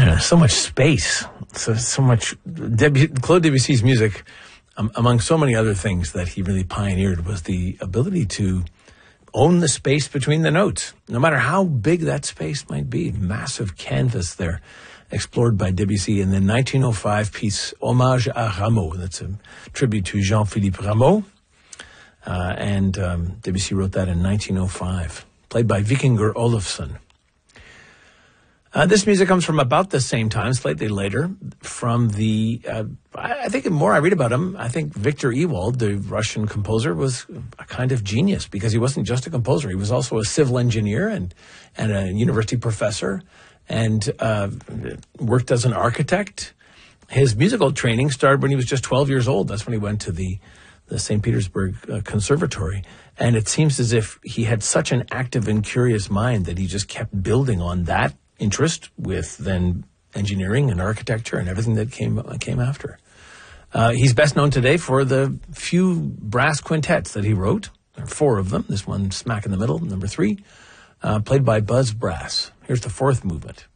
Yeah, so much space, so much. Claude Debussy's music, among so many other things that he really pioneered, was the ability to own the space between the notes, no matter how big that space might be. Massive canvas there, explored by Debussy in the 1905 piece Hommage à Rameau. That's a tribute to Jean-Philippe Rameau. And Debussy wrote that in 1905, played by Vikingur Olafsson. This music comes from about the same time, slightly later, from the, I think the more I read about him, I think Victor Ewald, the Russian composer, was a kind of genius, because he wasn't just a composer. He was also a civil engineer and a university professor, and worked as an architect. His musical training started when he was just 12 years old. That's when he went to the St. Petersburg Conservatory. And it seems as if he had such an active and curious mind that he just kept building on that interest with then engineering and architecture and everything that came after. He's best known today for the few brass quintets that he wrote. There are 4 of them. This one smack in the middle, number 3, played by Buzz Brass. Here's the 4th movement.